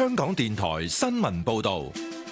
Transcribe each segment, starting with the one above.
香港電台新聞報道。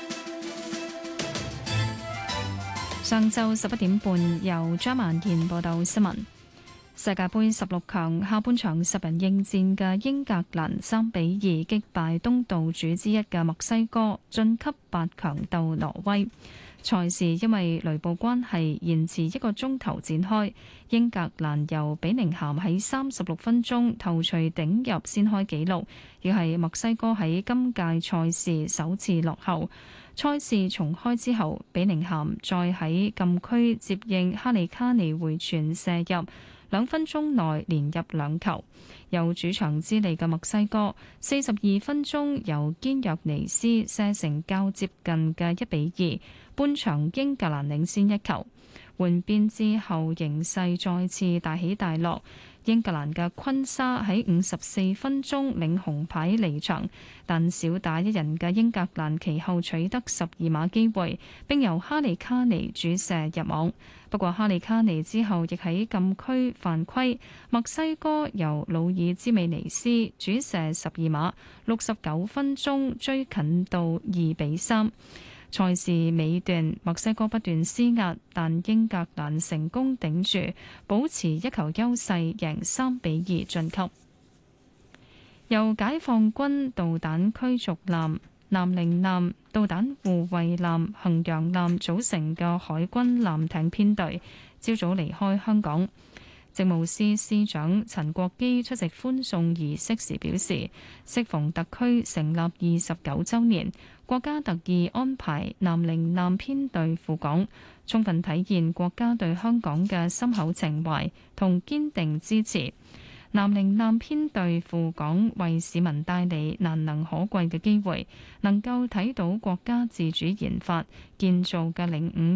上晝11點半，由張曼燕報道新聞。世界盃16強下半場10人應戰嘅英格蘭3比2擊敗東道主之一嘅墨西哥，晉級8強鬥挪威。賽事因為雷暴關係延遲1個鐘頭展開，英格蘭由比寧咸喺36分鐘頭槌頂入先開紀錄，亦係墨西哥喺今屆賽事首次落後。賽事重開之後，比寧咸再喺禁區接應哈利卡尼回傳射入，2分鐘內連入2球。有主場之利嘅墨西哥42分鐘由堅若尼斯射成較接近嘅1比2，半場英格蘭領先1球。換邊之後形勢再次大起大落，英格蘭嘅昆沙喺54分鐘領紅牌離場，但少打一人嘅英格蘭其後取得12碼機會，並由哈利卡尼主射入網。不過哈利卡尼之後亦喺禁區犯規，墨西哥由魯爾茲美尼斯主射12碼，69分鐘追近到2比3。賽事尾段，墨西哥不斷施壓，但英格蘭成功頂住，保持1球優勢，贏3比2晉級。由解放軍導彈驅逐艦、南寧艦、導彈護衛艦、衡陽艦組成嘅海軍艦艇編隊，朝早離開香港。政務司司長陳國基出席歡送儀式時表示，適逢特區成立29週年，國家特意安排南寧艦編隊赴港，充分體現國家對香港嘅深厚情懷同堅定支持。南寧艦編隊赴港為市民帶嚟難能可貴嘅機會，能夠睇到國家自主研發建造嘅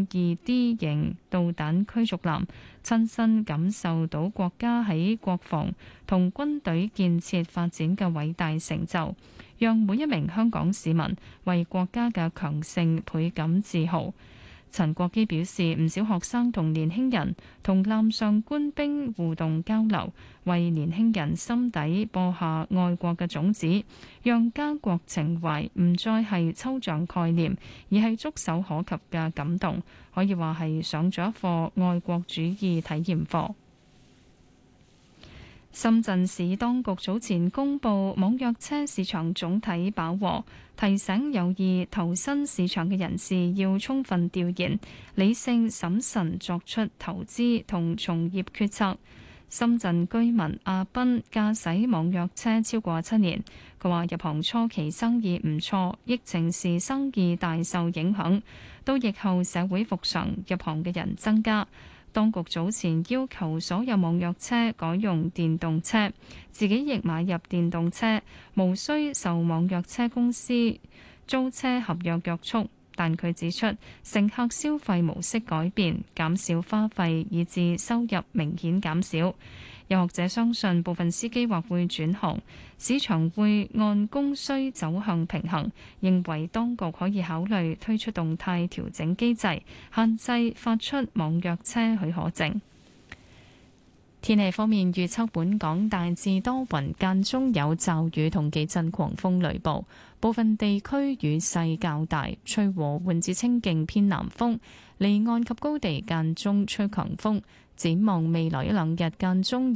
052D 型導彈驅逐艦，親身感受到國家喺國防同軍隊建設發展嘅偉大成就，讓每一名香港市民為國家嘅強盛倍感自豪。陳國基表示，唔少學生同年輕人同艦上官兵互動交流，為年輕人心底播下愛國嘅種子，讓家國情懷唔再係抽象概念，而係觸手可及嘅感動，可以話係上咗一課愛國主義體驗課。深圳市當局早前公布網約車市場總體飽和，提醒有意投身市場嘅人士要充分調研，理性審慎作出投資同從業決策。深圳居民阿斌駕駛網約車超過7年，佢話入行初期生意唔錯，疫情時生意大受影響，到疫後社會復常，入行嘅人增加。當局早前要求所有網約車改用電動車，自己亦買入電動車，無需受網約車公司租車合約約束。但佢指出，乘客消費模式改變，減少花費，以致收入明顯減少。有學者相信部分司機或會轉行，市場會按供需走向平衡，認為當局可以考慮推出動態調整機制，限制發出網約車許可證。天氣方面預測，本港大致多雲，間中有驟雨同幾陣狂風雷暴，部分地區雨勢較大，吹和緩至清勁偏南風，離岸及高地間中吹強風。展望未來1-2日間中